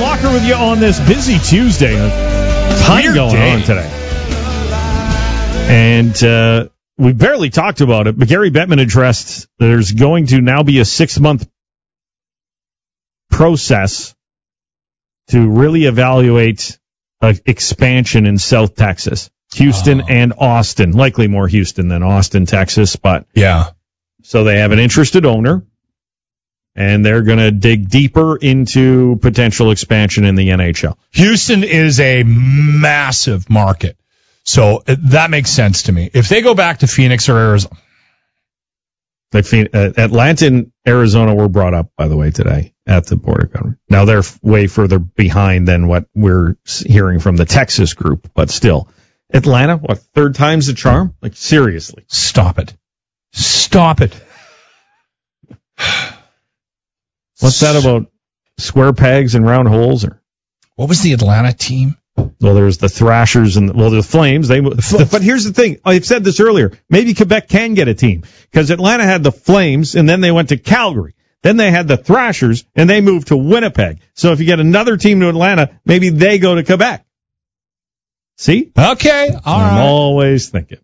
Walker with you on this busy Tuesday. Ton going on today. And we barely talked about it, but Gary Bettman addressed there's going to now be a 6-month process to really evaluate expansion in South Texas. Houston and Austin. Likely more Houston than Austin, Texas, but yeah. So they have an interested owner, and they're going to dig deeper into potential expansion in the NHL. Houston is a massive market, so that makes sense to me. If they go back to Phoenix or Arizona. Atlanta and Arizona were brought up, by the way, today at the Board of Governors. Now, they're way further behind than what we're hearing from the Texas group, but still. Atlanta, what, third time's the charm? Like, seriously. Stop it. Stop it. What's that about square pegs and round holes? Or what was the Atlanta team? Well, there's the Thrashers and the Flames. But here's the thing. I've said this earlier. Maybe Quebec can get a team because Atlanta had the Flames and then they went to Calgary. Then they had the Thrashers and they moved to Winnipeg. So if you get another team to Atlanta, maybe they go to Quebec. See? Okay. I'm always thinking.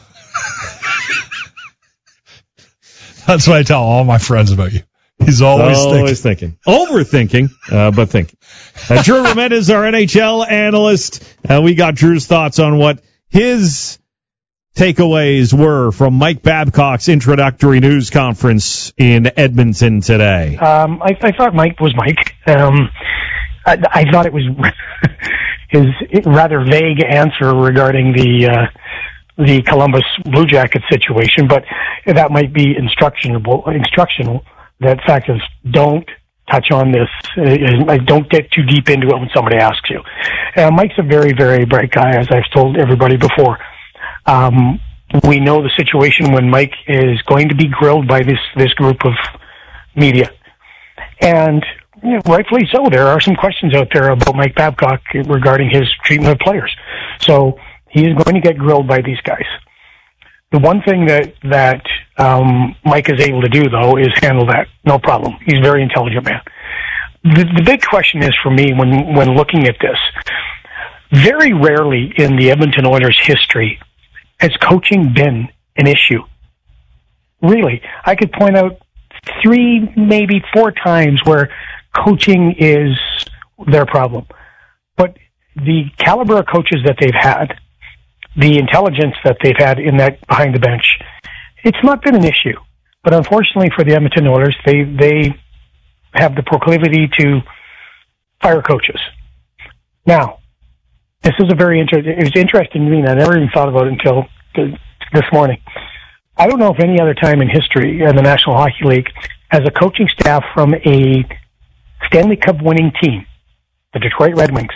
That's what I tell all my friends about you. He's always thinking. Overthinking, but thinking. Drew Remett is our NHL analyst. We got Drew's thoughts on what his takeaways were from Mike Babcock's introductory news conference in Edmonton today. I thought Mike was Mike. I thought it was his rather vague answer regarding the Columbus Blue Jackets situation, but that might be instructional. That fact is, don't touch on this. Don't get too deep into it when somebody asks you. Mike's a very, very bright guy, as I've told everybody before. We know the situation when Mike is going to be grilled by this group of media. And rightfully so. There are some questions out there about Mike Babcock regarding his treatment of players. So he is going to get grilled by these guys. The one thing that Mike is able to do, though, is handle that. No problem. He's a very intelligent man. The big question is for me when looking at this, very rarely in the Edmonton Oilers' history has coaching been an issue. Really. I could point out 3, maybe 4 times where coaching is their problem. But the caliber of coaches that they've had, the intelligence that they've had in that behind the bench, it's not been an issue. But unfortunately for the Edmonton Oilers, they have the proclivity to fire coaches. Now, this is it was interesting to me, and I never even thought about it until this morning. I don't know if any other time in history in the National Hockey League has a coaching staff from a Stanley Cup winning team, the Detroit Red Wings,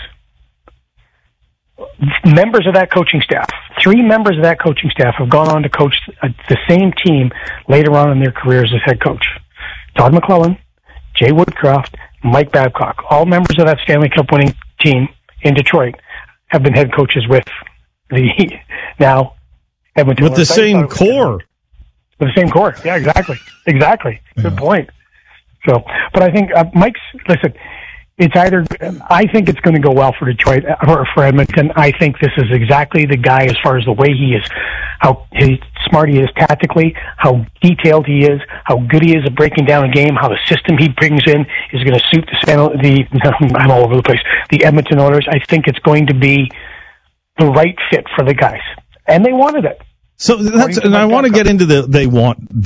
members of that coaching staff, 3 members of that coaching staff have gone on to coach the same team later on in their careers as head coach. Todd McClellan, Jay Woodcroft, Mike Babcock, all members of that Stanley Cup winning team in Detroit have been head coaches with the now Edmonton. With the same core. With the same core. Yeah, exactly. Good point. So, but I think listen, it's either, I think it's going to go well for Detroit or for Edmonton. I think this is exactly the guy as far as the way he is, how smart he is tactically, how detailed he is, how good he is at breaking down a game, how the system he brings in is going to suit I'm all over the place, the Edmonton Oilers. I think it's going to be the right fit for the guys. And they wanted it. So and I want to get into they want